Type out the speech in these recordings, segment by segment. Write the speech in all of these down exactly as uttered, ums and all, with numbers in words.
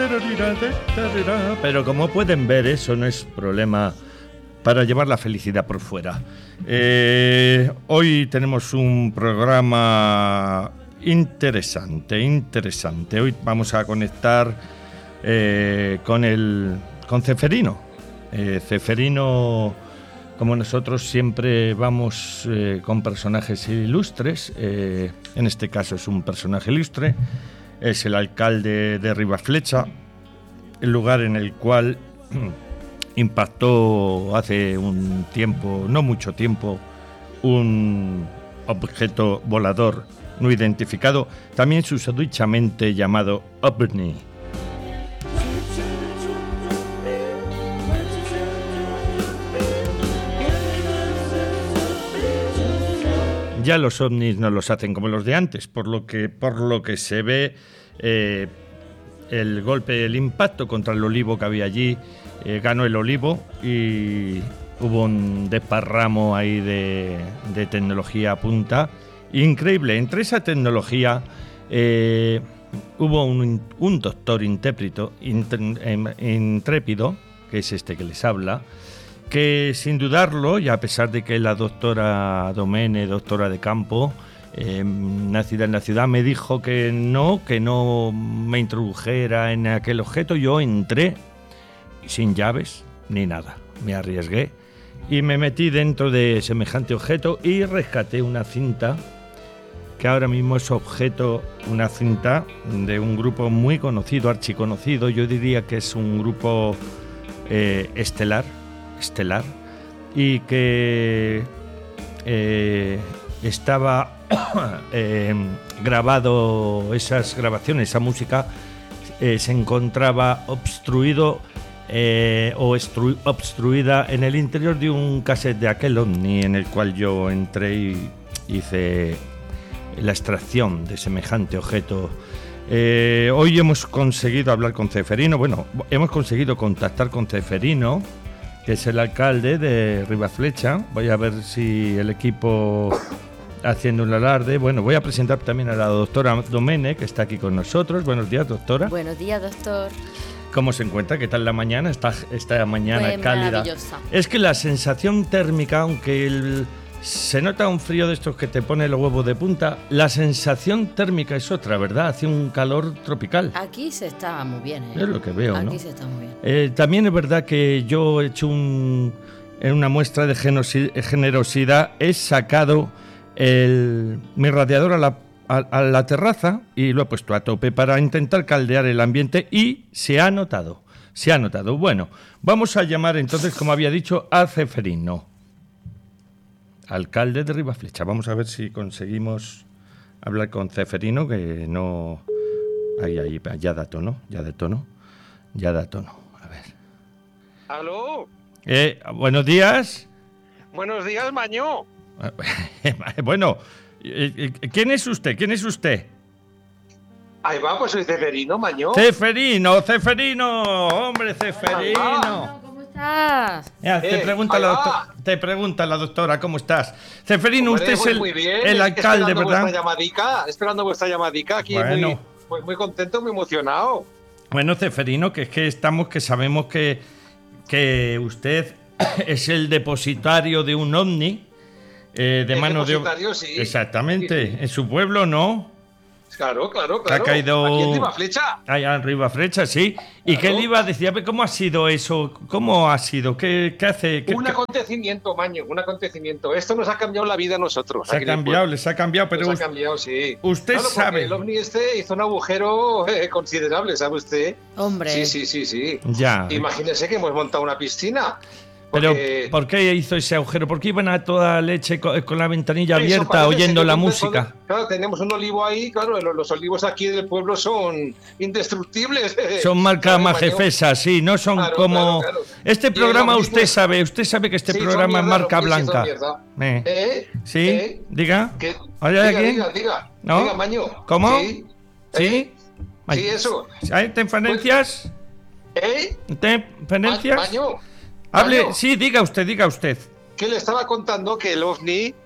Pero como pueden ver, eso no es problema para llevar la felicidad por fuera. Eh, hoy tenemos un programa interesante, interesante. Hoy vamos a conectar eh, con el con Ceferino. Eh, Ceferino, como nosotros siempre vamos eh, con personajes ilustres, eh, en este caso es un personaje ilustre, es el alcalde de Ribaflecha, el lugar en el cual impactó hace un tiempo, no mucho tiempo, un objeto volador no identificado, también susodichamente llamado OVNI. Ya los ovnis no los hacen como los de antes, por lo que, por lo que se ve, eh, el golpe, el impacto contra el olivo que había allí, eh, ganó el olivo y hubo un desparramo ahí de, de tecnología punta. Increíble, entre esa tecnología eh, hubo un, un doctor intrépido, intrépido, que es este que les habla, que sin dudarlo, y a pesar de que la doctora Domene, doctora de campo, eh, nacida en la ciudad, me dijo que no, que no me introdujera en aquel objeto, yo entré sin llaves ni nada, me arriesgué y me metí dentro de semejante objeto y rescaté una cinta que ahora mismo es objeto, una cinta de un grupo muy conocido, archiconocido, yo diría que es un grupo eh, estelar, estelar y que eh, estaba eh, grabado, esas grabaciones, esa música eh, se encontraba obstruido eh, o estru- obstruida en el interior de un cassette de aquel ovni en el cual yo entré y hice la extracción de semejante objeto. Eh, hoy hemos conseguido hablar con Ceferino, bueno, hemos conseguido contactar con Ceferino, que es el alcalde de Ribaflecha. Voy a ver si el equipo haciendo un alarde. Bueno, voy a presentar también a la doctora Domene, que está aquí con nosotros. Buenos días, doctora. Buenos días, doctor. ¿Cómo se encuentra? ¿Qué tal la mañana? Esta, esta mañana pues cálida. Maravillosa. Es que la sensación térmica, aunque el, se nota un frío de estos que te pone los huevos de punta, la sensación térmica es otra, ¿verdad? Hace un calor tropical. Aquí se está muy bien, ¿eh? Es lo que veo, Aquí ¿no? Aquí se está muy bien. Eh, también es verdad que yo he hecho un, en una muestra de generosidad, he sacado el, mi radiador a la, a, a la terraza y lo he puesto a tope para intentar caldear el ambiente y se ha notado, se ha notado. Bueno, vamos a llamar entonces, como había dicho, a Ceferino, alcalde de Ribaflecha. Vamos a ver si conseguimos hablar con Ceferino, que no... Ahí, ahí, ya da tono, ya da tono, ya da tono. A ver. ¿Aló? Eh, buenos días. Buenos días, Mañó. Bueno, ¿quién es usted? ¿Quién es usted? Ahí va, pues soy Ceferino, Mañó. Ceferino, Ceferino, hombre, Ceferino. ¿Cómo estás? Ya, Eh, te, pregunta la doctora, va. te pregunta la doctora, ¿cómo estás? Ceferino, Hombre, usted es pues el, muy bien. el alcalde, esperando ¿verdad? Vuestra llamadica, esperando vuestra llamadica, aquí Bueno. muy, muy, muy contento, muy emocionado. Bueno, Ceferino, que es que estamos, que sabemos que, que usted es el depositario de un ovni. Eh, de El mano de depositario, sí. Exactamente, Sí, sí. en su pueblo, ¿no? Claro, claro, Que claro. ha caído Aquí en Ribaflecha. allá en Ribaflecha, sí. ¿Y Claro. qué le iba a decir? A ver, ¿cómo ha sido eso? ¿Cómo ha sido? ¿Qué, qué hace? ¿Qué, Un qué- acontecimiento, Maño, un acontecimiento. Esto nos ha cambiado la vida a nosotros. Se ha aquí en el cambiado, pueblo. les ha cambiado, pero Nos us- ha cambiado, sí. usted Claro, porque sabe. el ovni este hizo un agujero eh, considerable, ¿sabe usted? Hombre. Sí, sí, sí, sí. Ya. Imagínese que hemos montado una piscina. Pero, Porque- ¿por qué hizo ese agujero? ¿Por qué iban a toda leche co- con la ventanilla Eso abierta parece oyendo ser que la cuando- música? cuando- Claro, tenemos un olivo ahí, claro, los, los olivos aquí del pueblo son indestructibles. Son marca ¿Sabe, majefesa, sí, no son Claro, como... claro, claro. Este Y el programa ovni, usted pues- sabe, usted sabe que este Sí, son programa es mierda, marca los ovnis, son blanca. mierda. Eh. ¿Eh? ¿Sí? ¿Eh? Diga. ¿Qué? ¿Hay diga, alguien? diga, diga. ¿No? Diga, Maño. ¿Cómo? Sí. ¿Sí? ¿Eh? Ay, Sí, eso. ¿Hay interferencias? ¿Eh? ¿Interferencias? Ma- Maño. Hable, Maño, sí, diga usted, diga usted. que le estaba contando que el ovni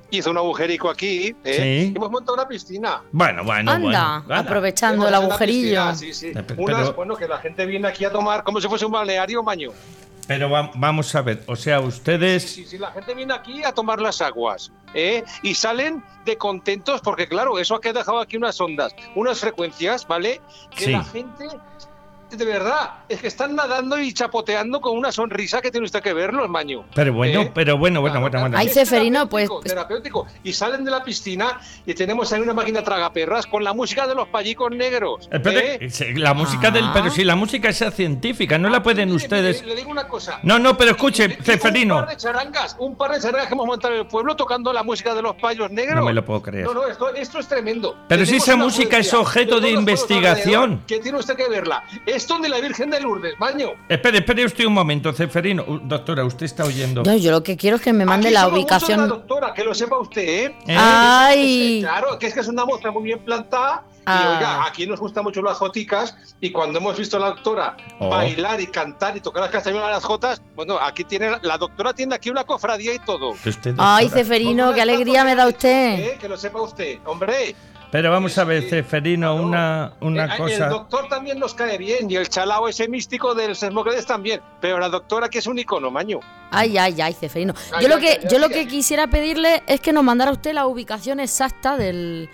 hizo un agujerico aquí, ¿eh? Sí. Y hemos montado una piscina. Bueno, bueno, Anda, bueno. aprovechando Hemos el hecho una agujerillo. piscina, sí, sí. Eh, pero- Unas, bueno, que la gente viene aquí a tomar como si fuese un balneario, maño. Pero va- vamos a ver, o sea, ustedes... Sí, sí, sí, la gente viene aquí a tomar las aguas, ¿eh? Y salen de contentos porque, claro, eso ha que dejado aquí unas ondas, unas frecuencias, ¿vale? Que Sí. la gente, de verdad, es que están nadando y chapoteando con una sonrisa que tiene usted que verlos, maño. Pero bueno, ¿Eh? pero bueno, bueno, Claro, bueno, claro. bueno. Ay, Es Ceferino, pues- terapéutico, terapéutico. Y salen de la piscina y tenemos ahí una máquina tragaperras con la música de los pallicos negros. Espere, ¿eh? se- la música del... Ah. Pero si la música es científica, no la pueden Mire, ustedes... mire, Le digo una cosa. No, no, pero escuche, Y- y- y Ceferino. Un par de charangas, un par de charangas que hemos montado en el pueblo tocando la música de los payos negros. No me lo puedo creer. No, no, esto, esto es tremendo. Pero si Tenemos esa una música es poesía objeto de todos los pueblos investigación. alrededor, que tiene usted que verla. Esto de la Virgen de Lourdes, baño. Espere, espere usted un momento, Ceferino. Uh, doctora, usted está oyendo. No, yo lo que quiero es que me mande Aquí la somos muchos, la ubicación. doctora, que lo sepa usted, ¿eh? ¿Eh? Ay. Claro, que es que es una muestra muy bien plantada. Ah. Y oiga, aquí nos gustan mucho las joticas. Y cuando hemos visto a la doctora Oh. bailar y cantar y tocar las castañuelas a las jotas, bueno, aquí tiene, la doctora tiene aquí una cofradía y todo. Que usted, Ay, doctora. Ceferino, qué alegría me da usted. ¿Eh? Que lo sepa usted, hombre. Pero vamos a ver, Sí, Ceferino, claro. una, una Eh, cosa... El doctor también nos cae bien y el chalao ese místico del Sesmócrates también. Pero la doctora que es un icono, maño. Ay, ay, ay, Ceferino. Ay, Yo lo ay, que, ay, yo lo ay, que ay. quisiera pedirle es que nos mandara usted la ubicación exacta del,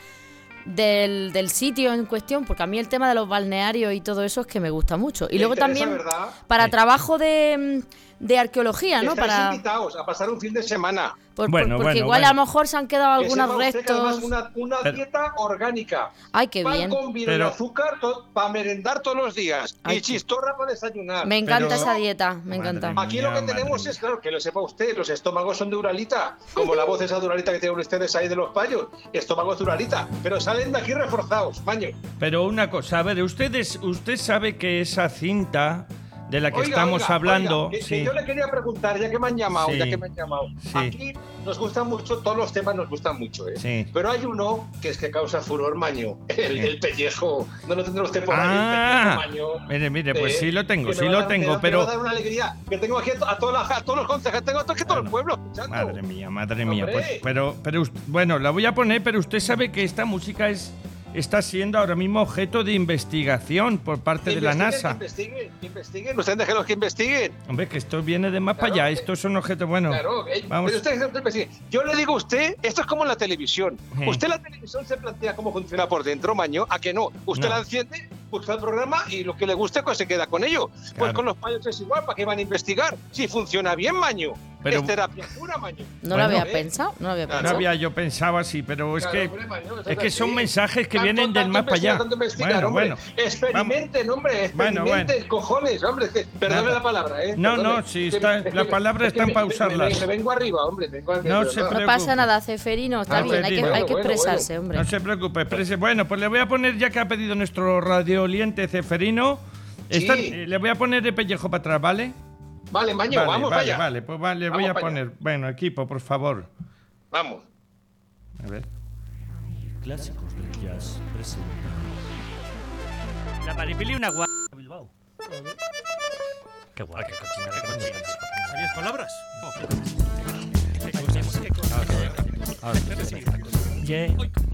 del, del sitio en cuestión, porque a mí el tema de los balnearios y todo eso es que me gusta mucho. Y Me luego interesa, también ¿verdad? para Sí. trabajo de, de arqueología, ¿no? Estáis Para, invitados a pasar un fin de semana. por- por- Bueno, porque bueno, igual bueno. a lo mejor se han quedado Que algunos sepa usted que además restos. Una, una Pero- dieta orgánica. Ay, qué Pan bien. con vino Pero- y azúcar para merendar todos los días. Ay, y qué- chistorra para desayunar. Me encanta Pero- esa dieta, me Madre encanta. mía. Aquí lo que madre tenemos mía. es, claro, que lo sepa usted, los estómagos son de Uralita, como la voz esa de Uralita que tienen ustedes ahí de los payos, estómagos de Uralita, pero salen de aquí reforzados, baño. Pero una cosa, a ver, ustedes, usted sabe que esa cinta de la que Oiga, estamos oiga, hablando... oiga, que- que sí. yo le quería preguntar, ya que me han llamado, Sí. ya que me han llamado, Sí. aquí nos gustan mucho, todos los temas nos gustan mucho, ¿eh? Sí. Pero hay uno que es que causa furor, maño, el, Sí. el pellejo, no lo tendrá usted por ahí, Ah, el pellejo, maño. mire, mire, pues Eh, sí lo tengo, que sí me va a lo dar- me tengo, da- me pero... va a dar una alegría, que tengo aquí a, to- a, todas las- a todos los consejeros, tengo a todo, que todo el pueblo escuchando. Madre mía, madre mía. Hombre. Pues, pero, pero, ust- bueno, la voy a poner, pero usted sabe que esta música es, está siendo ahora mismo objeto de investigación por parte de la Investiguen, NASA. Investiguen, investiguen, ustedes déjenlos que investiguen. Hombre, que esto viene de más Claro, para allá. eh, Estos son objetos, bueno. Claro, eh, vamos. pero ustedes investiguen. Yo le digo a usted, esto es como en la televisión. Sí. Usted la televisión se plantea cómo funciona por dentro, maño, a que no. Usted No. la enciende, busca el programa y lo que le guste, pues se queda con ello. Pues Claro. con los payos es igual, ¿para qué van a investigar? Si funciona bien, maño. Pero- Es terapia pura, maño. No Bueno, lo había eh. pensado, no lo había Claro. No pensado. había yo pensado así, pero es Claro, que hombre, maño, eso es que así. son mensajes que Tanto- vienen del tanto más para allá. investigar, tanto investigar, Bueno, hombre. bueno. Experimenten, hombre, Bueno, experimenten, bueno. cojones, hombre. que- Perdone Nada. la palabra, ¿eh? No, Perdone. no, sí, Es que- está- es que la me- palabra es que está me- para me- usarlas. Me, me vengo arriba, hombre. Vengo arriba, No de se verdad. No preocupe. pasa nada, Ceferino, está Ah, bien, hay que, Ceferino. hay que Bueno, bueno, expresarse, bueno. hombre. No se preocupe, exprese. Bueno, pues le voy a poner, ya que ha pedido nuestro radioliente Ceferino, esta- Sí. eh, le voy a poner de pellejo para atrás, ¿vale? Vale, maño, vale, vamos vale, para allá. vale, pues vale, Vamos voy a para allá. poner. Bueno, equipo, por favor. Vamos. A ver. Clásicos del Jazz presenta La Maripili una gua... Bilbao. Qué guay. Qué cochina, qué cochina. ¿Sabías palabras? No, qué cochina. Qué cochina. Qué cochina. Yeah.